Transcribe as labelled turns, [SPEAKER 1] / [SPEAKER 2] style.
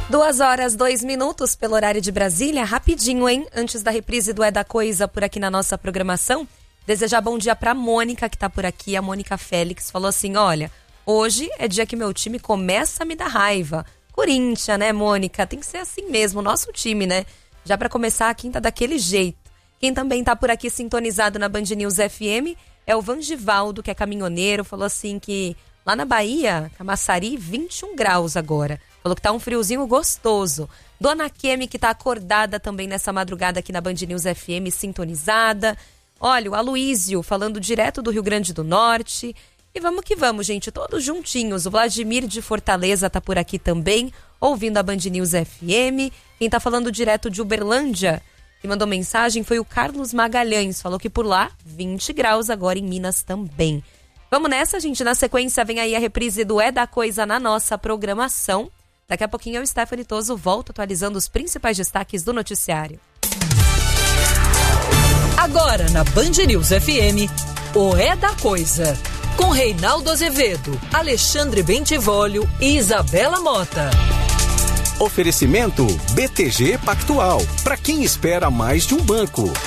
[SPEAKER 1] 2h02 pelo horário de Brasília. Rapidinho, hein? Antes da reprise do É da Coisa por aqui na nossa programação, desejar bom dia pra Mônica, que tá por aqui. A Mônica Félix falou assim, olha, hoje é dia que meu time começa a me dar raiva. Corinthians, né, Mônica? Tem que ser assim mesmo, nosso time, né? Já pra começar a quinta daquele jeito. Quem também tá por aqui sintonizado na Band News FM é o Vangivaldo, que é caminhoneiro. Falou assim que lá na Bahia, Camaçari, 21 graus agora. Falou que tá um friozinho gostoso. Dona Kemi, que tá acordada também nessa madrugada aqui na Band News FM, sintonizada. Olha, o Aloísio falando direto do Rio Grande do Norte. E vamos que vamos, gente, todos juntinhos. O Vladimir de Fortaleza tá por aqui também, ouvindo a Band News FM. Quem tá falando direto de Uberlândia, que mandou mensagem, foi o Carlos Magalhães. Falou que por lá, 20 graus agora em Minas também. Vamos nessa, gente. Na sequência vem aí a reprise do É da Coisa na nossa programação. Daqui a pouquinho o Stephanie Toso volta atualizando os principais destaques do noticiário.
[SPEAKER 2] Agora na Band News FM, o É da Coisa. Com Reinaldo Azevedo, Alexandre Bentivolio e Isabela Mota.
[SPEAKER 3] Oferecimento BTG Pactual. Para quem espera mais de um banco.